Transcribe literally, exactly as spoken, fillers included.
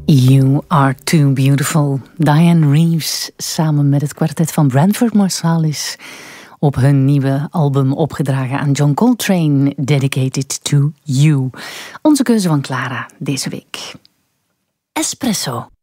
You Are Too Beautiful. Diane Reeves samen met het kwartet van Branford Marsalis op hun nieuwe album opgedragen aan John Coltrane, Dedicated to You. Onze keuze van Clara deze week. Espresso.